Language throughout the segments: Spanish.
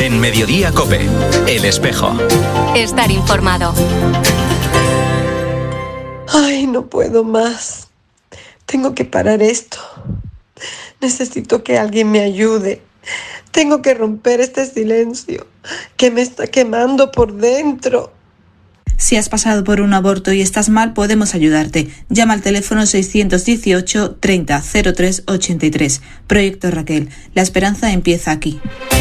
En Mediodía COPE, El Espejo. Estar informado. Ay, no puedo más. Tengo que parar esto. Necesito que alguien me ayude. Tengo que romper este silencio que me está quemando por dentro. Si has pasado por un aborto y estás mal, podemos ayudarte. Llama al teléfono 618 30 03 83. Proyecto Raquel. La esperanza empieza aquí.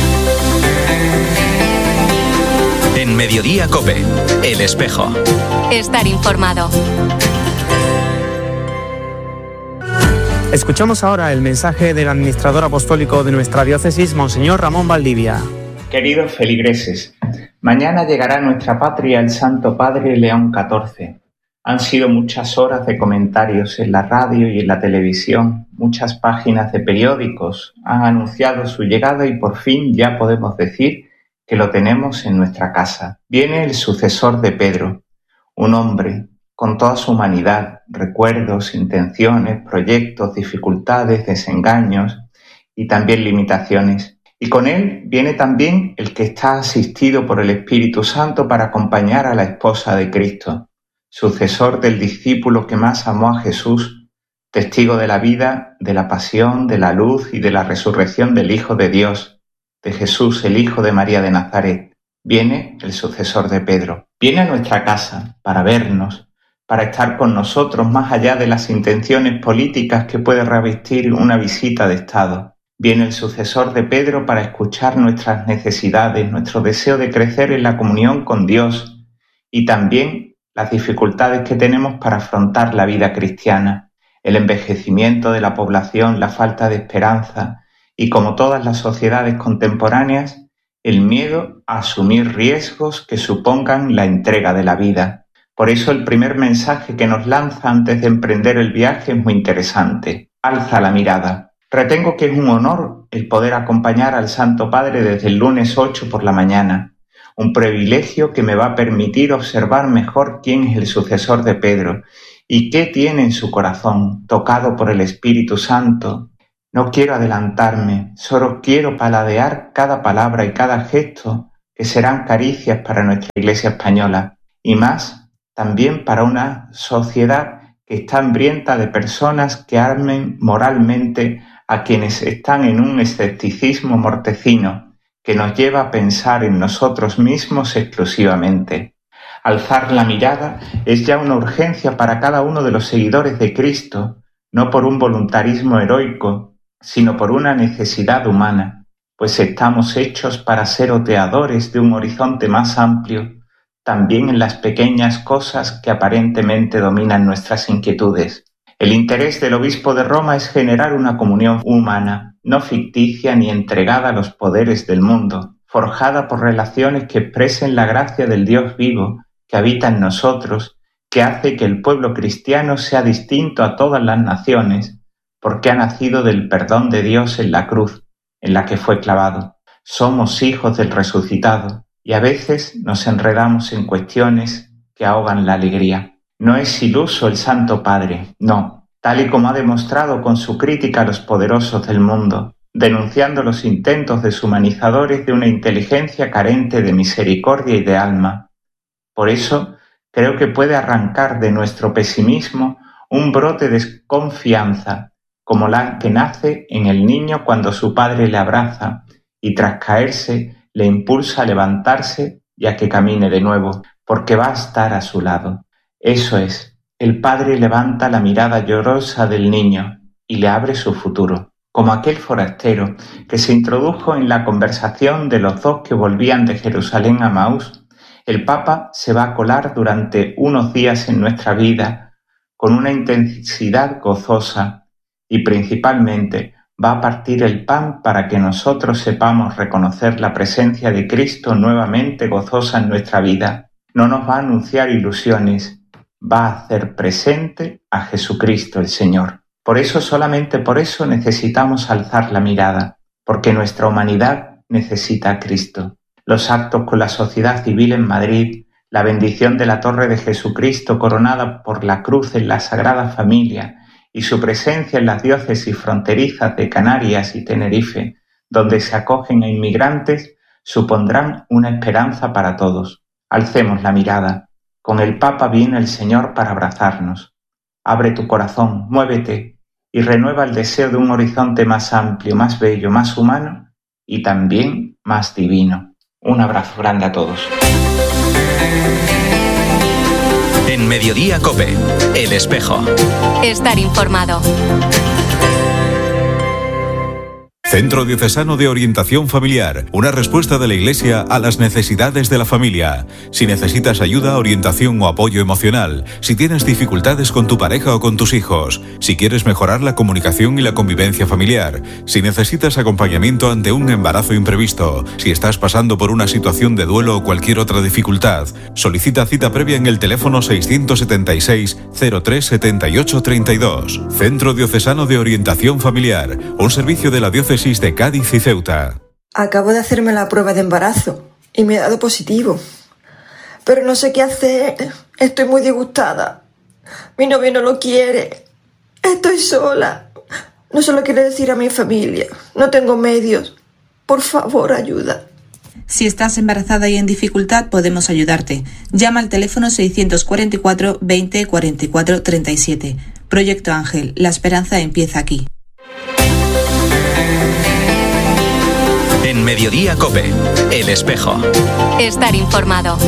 En Mediodía COPE, El Espejo. Estar informado. Escuchamos ahora el mensaje del administrador apostólico de nuestra diócesis, Monseñor Ramón Valdivia. Queridos feligreses, mañana llegará a nuestra patria el Santo Padre León XIV. Han sido muchas horas de comentarios en la radio y en la televisión, muchas páginas de periódicos han anunciado su llegada y por fin ya podemos decir que lo tenemos en nuestra casa. Viene el sucesor de Pedro, un hombre con toda su humanidad, recuerdos, intenciones, proyectos, dificultades, desengaños y también limitaciones. Y con él viene también el que está asistido por el Espíritu Santo para acompañar a la esposa de Cristo, sucesor del discípulo que más amó a Jesús, testigo de la vida, de la pasión, de la luz y de la resurrección del Hijo de Dios, de Jesús, el Hijo de María de Nazaret. Viene el sucesor de Pedro. Viene a nuestra casa para vernos, para estar con nosotros más allá de las intenciones políticas que puede revestir una visita de Estado. Viene el sucesor de Pedro para escuchar nuestras necesidades, nuestro deseo de crecer en la comunión con Dios y también las dificultades que tenemos para afrontar la vida cristiana, el envejecimiento de la población, la falta de esperanza y, como todas las sociedades contemporáneas, el miedo a asumir riesgos que supongan la entrega de la vida. Por eso el primer mensaje que nos lanza antes de emprender el viaje es muy interesante. Alza la mirada. Retengo que es un honor el poder acompañar al Santo Padre desde el lunes 8 por la mañana. Un privilegio que me va a permitir observar mejor quién es el sucesor de Pedro y qué tiene en su corazón, tocado por el Espíritu Santo. No quiero adelantarme, solo quiero paladear cada palabra y cada gesto que serán caricias para nuestra Iglesia española y más también para una sociedad que está hambrienta de personas que armen moralmente a quienes están en un escepticismo mortecino que nos lleva a pensar en nosotros mismos exclusivamente. Alzar la mirada es ya una urgencia para cada uno de los seguidores de Cristo, no por un voluntarismo heroico, sino por una necesidad humana, pues estamos hechos para ser oteadores de un horizonte más amplio, también en las pequeñas cosas que aparentemente dominan nuestras inquietudes. El interés del obispo de Roma es generar una comunión humana, no ficticia ni entregada a los poderes del mundo, forjada por relaciones que expresen la gracia del Dios vivo que habita en nosotros, que hace que el pueblo cristiano sea distinto a todas las naciones, porque ha nacido del perdón de Dios en la cruz, en la que fue clavado. Somos hijos del resucitado, y a veces nos enredamos en cuestiones que ahogan la alegría. No es iluso el Santo Padre, no, tal y como ha demostrado con su crítica a los poderosos del mundo, denunciando los intentos deshumanizadores de una inteligencia carente de misericordia y de alma. Por eso, creo que puede arrancar de nuestro pesimismo un brote de confianza, como la que nace en el niño cuando su padre le abraza y tras caerse le impulsa a levantarse y a que camine de nuevo, porque va a estar a su lado. Eso es, el padre levanta la mirada llorosa del niño y le abre su futuro, como aquel forastero que se introdujo en la conversación de los dos que volvían de Jerusalén a Maús. El Papa se va a colar durante unos días en nuestra vida con una intensidad gozosa y principalmente va a partir el pan para que nosotros sepamos reconocer la presencia de Cristo nuevamente gozosa en nuestra vida. No nos va a anunciar ilusiones, va a hacer presente a Jesucristo el Señor. Por eso, solamente por eso necesitamos alzar la mirada, porque nuestra humanidad necesita a Cristo. Los actos con la sociedad civil en Madrid, la bendición de la Torre de Jesucristo coronada por la cruz en la Sagrada Familia, y su presencia en las diócesis fronterizas de Canarias y Tenerife, donde se acogen a inmigrantes, supondrán una esperanza para todos. Alcemos la mirada. Con el Papa viene el Señor para abrazarnos. Abre tu corazón, muévete y renueva el deseo de un horizonte más amplio, más bello, más humano y también más divino. Un abrazo grande a todos. En Mediodía COPE, El Espejo. Estar informado. Centro Diocesano de Orientación Familiar, una respuesta de la Iglesia a las necesidades de la familia. Si necesitas ayuda, orientación o apoyo emocional, si tienes dificultades con tu pareja o con tus hijos, si quieres mejorar la comunicación y la convivencia familiar, si necesitas acompañamiento ante un embarazo imprevisto, si estás pasando por una situación de duelo o cualquier otra dificultad, solicita cita previa en el teléfono 676 03 78 32. Centro Diocesano de Orientación Familiar, un servicio de la Diócesis de Cádiz y Ceuta. Acabo de hacerme la prueba de embarazo y me ha dado positivo. Pero no sé qué hacer. Estoy muy disgustada. Mi novio no lo quiere. Estoy sola. No se lo quiero decir a mi familia. No tengo medios. Por favor, ayuda. Si estás embarazada y en dificultad, podemos ayudarte. Llama al teléfono 644 20 44 37. Proyecto Ángel. La esperanza empieza aquí. En Mediodía COPE, El Espejo. Estar informado.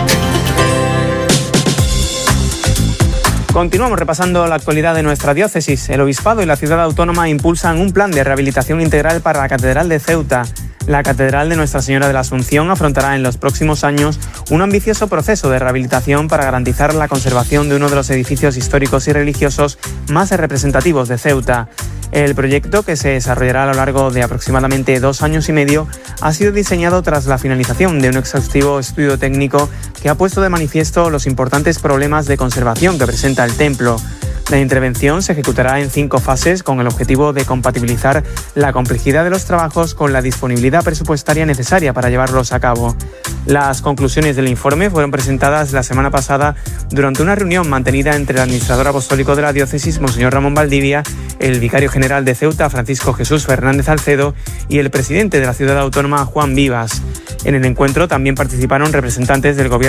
Continuamos repasando la actualidad de nuestra diócesis. El Obispado y la Ciudad Autónoma impulsan un plan de rehabilitación integral para la Catedral de Ceuta. La Catedral de Nuestra Señora de la Asunción afrontará en los próximos años un ambicioso proceso de rehabilitación para garantizar la conservación de uno de los edificios históricos y religiosos más representativos de Ceuta. El proyecto, que se desarrollará a lo largo de aproximadamente 2 años y medio, ha sido diseñado tras la finalización de un exhaustivo estudio técnico que ha puesto de manifiesto los importantes problemas de conservación que presenta el templo. La intervención se ejecutará en 5 fases con el objetivo de compatibilizar la complejidad de los trabajos con la disponibilidad presupuestaria necesaria para llevarlos a cabo. Las conclusiones del informe fueron presentadas la semana pasada durante una reunión mantenida entre el administrador apostólico de la diócesis, Monseñor Ramón Valdivia, el vicario general de Ceuta, Francisco Jesús Fernández Alcedo, y el presidente de la Ciudad Autónoma, Juan Vivas. En el encuentro también participaron representantes del Gobierno